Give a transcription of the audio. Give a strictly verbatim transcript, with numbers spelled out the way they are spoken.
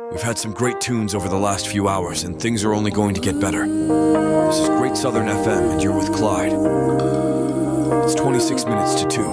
We've had some great tunes over the last few hours, and things are only going to get better. This is Great Southern F M, and you're with Clyde. It's twenty-six minutes to two.